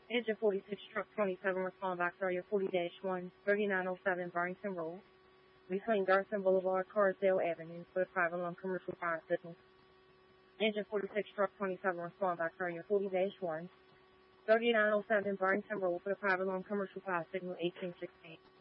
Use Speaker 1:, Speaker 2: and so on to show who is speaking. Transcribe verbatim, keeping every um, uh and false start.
Speaker 1: Engine forty-six, truck twenty-seven, respond back to area forty dash one, thirty-nine oh seven Barrington Road, between Garrison Boulevard, Carsdale Avenue, for the private loan commercial fire signal. Engine forty-six, truck twenty-seven, respond back to area forty dash one, thirty-nine oh seven Barrington Road, for the private loan commercial fire signal eighteen sixteen.